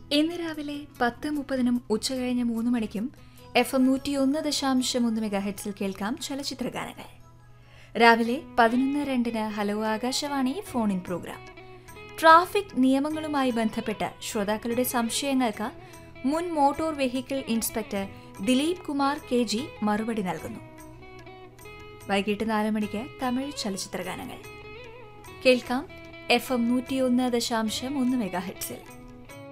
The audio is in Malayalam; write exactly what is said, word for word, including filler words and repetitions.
ഇന്ന് രാവിലെ പത്ത് മുപ്പതിനും ഉച്ചകഴിഞ്ഞ് മൂന്ന് മണിക്കും എഫ് എം നൂറ്റിയൊന്ന് ദശാംശം ഒന്ന് മെഗാ ഹെഡ്സിൽ കേൾക്കാം ചലച്ചിത്രഗാനങ്ങൾ. രാവിലെ പതിനൊന്ന് രണ്ടിന് hello Akashvani phone in programme. Traffic നിയമങ്ങളുമായി ബന്ധപ്പെട്ട് ശ്രോതാക്കളുടെ സംശയങ്ങൾക്ക് മുൻ motor vehicle inspector Dileep Kumar K G മറുപടി നൽകുന്നു. വൈകിട്ട് നാല് മണിക്ക് തമിഴ് ചലച്ചിത്രഗാനങ്ങൾ കേൾക്കാം എഫ് എം നൂറ്റിയൊന്ന് ദശാംശം ഒന്ന് മെഗാ ഹെഡ്സിൽ.